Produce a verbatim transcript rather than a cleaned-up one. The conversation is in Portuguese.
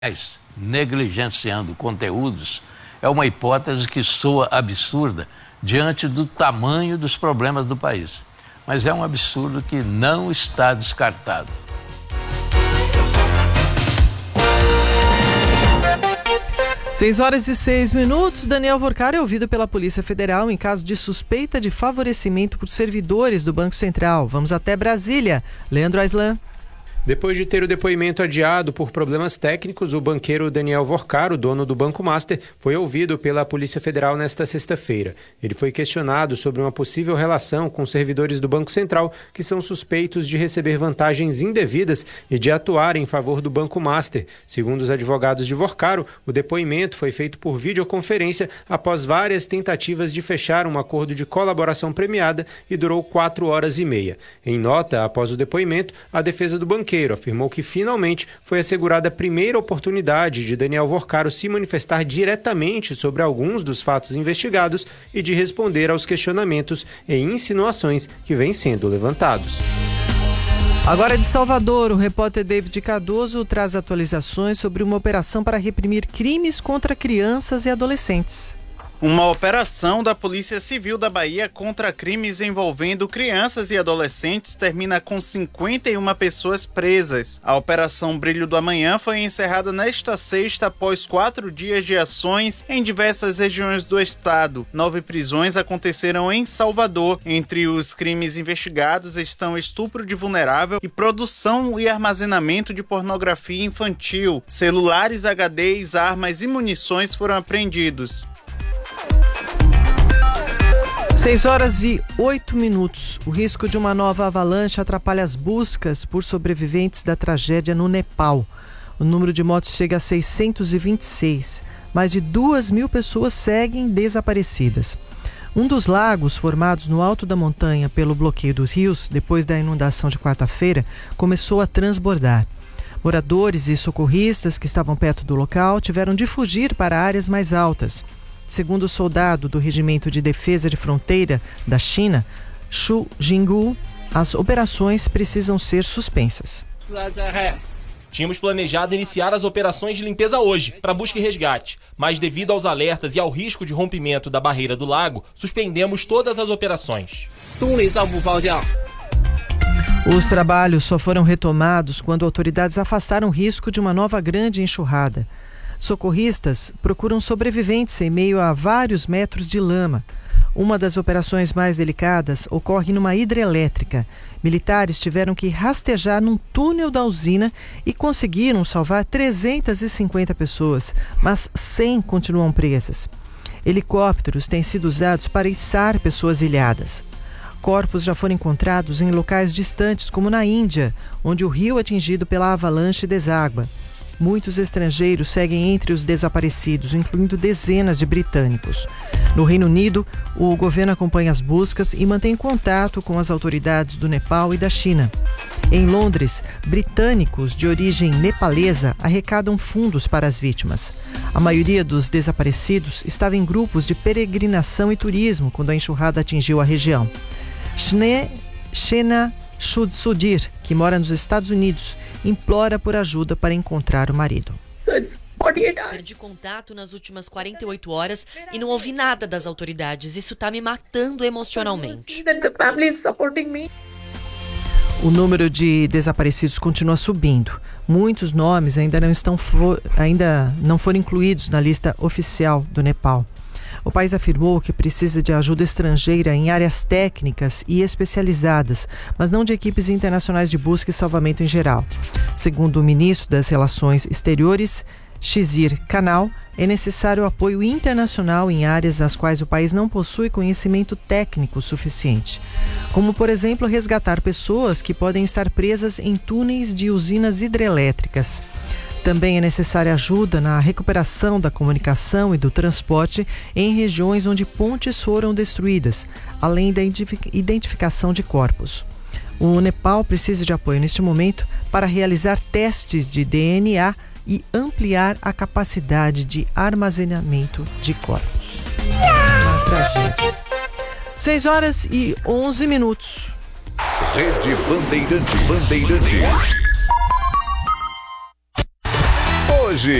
negligenciando conteúdos é uma hipótese que soa absurda diante do tamanho dos problemas do país. Mas é um absurdo que não está descartado. seis horas e seis minutos, Daniel Worcar é ouvido pela Polícia Federal em caso de suspeita de favorecimento por servidores do Banco Central. Vamos até Brasília. Leandro Aislan. Depois de ter o depoimento adiado por problemas técnicos, o banqueiro Daniel Worcar, o dono do Banco Master, foi ouvido pela Polícia Federal nesta sexta-feira. Ele foi questionado sobre uma possível relação com servidores do Banco Central que são suspeitos de receber vantagens indevidas e de atuar em favor do Banco Master. Segundo os advogados de Worcar, o depoimento foi feito por videoconferência após várias tentativas de fechar um acordo de colaboração premiada e durou quatro horas e meia. Em nota, após o depoimento, a defesa do banqueiro afirmou que finalmente foi assegurada a primeira oportunidade de Daniel Worcar se manifestar diretamente sobre alguns dos fatos investigados e de responder aos questionamentos e insinuações que vêm sendo levantados. Agora de Salvador, o repórter David Cardoso traz atualizações sobre uma operação para reprimir crimes contra crianças e adolescentes. Uma operação da Polícia Civil da Bahia contra crimes envolvendo crianças e adolescentes termina com cinquenta e uma pessoas presas. A Operação Brilho do Amanhã foi encerrada nesta sexta após quatro dias de ações em diversas regiões do estado. Nove prisões aconteceram em Salvador. Entre os crimes investigados estão estupro de vulnerável e produção e armazenamento de pornografia infantil. Celulares, H Ds, armas e munições foram apreendidos. seis horas e oito minutos. O risco de uma nova avalanche atrapalha as buscas por sobreviventes da tragédia no Nepal. O número de mortos chega a seiscentos e vinte e seis. Mais de duas mil pessoas seguem desaparecidas. Um dos lagos formados no alto da montanha pelo bloqueio dos rios, depois da inundação de quarta-feira, começou a transbordar. Moradores e socorristas que estavam perto do local tiveram de fugir para áreas mais altas. Segundo o soldado do Regimento de Defesa de Fronteira da China, Xu Jinggu, as operações precisam ser suspensas. Tínhamos planejado iniciar as operações de limpeza hoje, para busca e resgate, mas devido aos alertas e ao risco de rompimento da barreira do lago, suspendemos todas as operações. Os trabalhos só foram retomados quando autoridades afastaram o risco de uma nova grande enxurrada. Socorristas procuram sobreviventes em meio a vários metros de lama. Uma das operações mais delicadas ocorre numa hidrelétrica. Militares tiveram que rastejar num túnel da usina e conseguiram salvar trezentas e cinquenta pessoas, mas cem continuam presas. Helicópteros têm sido usados para içar pessoas ilhadas. Corpos já foram encontrados em locais distantes, como na Índia, onde o rio atingido pela avalanche deságua. Muitos estrangeiros seguem entre os desaparecidos, incluindo dezenas de britânicos. No Reino Unido, o governo acompanha as buscas e mantém contato com as autoridades do Nepal e da China. Em Londres, britânicos de origem nepalesa arrecadam fundos para as vítimas. A maioria dos desaparecidos estava em grupos de peregrinação e turismo quando a enxurrada atingiu a região. Shena Sudir, que mora nos Estados Unidos, implora por ajuda para encontrar o marido. Perdi contato nas últimas quarenta e oito horas e não ouvi nada das autoridades. Isso está me matando emocionalmente. O número de desaparecidos continua subindo. Muitos nomes ainda não, estão for, ainda não foram incluídos na lista oficial do Nepal. O país afirmou que precisa de ajuda estrangeira em áreas técnicas e especializadas, mas não de equipes internacionais de busca e salvamento em geral. Segundo o ministro das Relações Exteriores, Shizir Kanal, é necessário apoio internacional em áreas nas quais o país não possui conhecimento técnico suficiente, como, por exemplo, resgatar pessoas que podem estar presas em túneis de usinas hidrelétricas. Também é necessária ajuda na recuperação da comunicação e do transporte em regiões onde pontes foram destruídas, além da identificação de corpos. O Nepal precisa de apoio neste momento para realizar testes de D N A e ampliar a capacidade de armazenamento de corpos. Uma tragédia. seis horas e onze minutos. Rede Bandeirantes. Bandeirantes. hoje.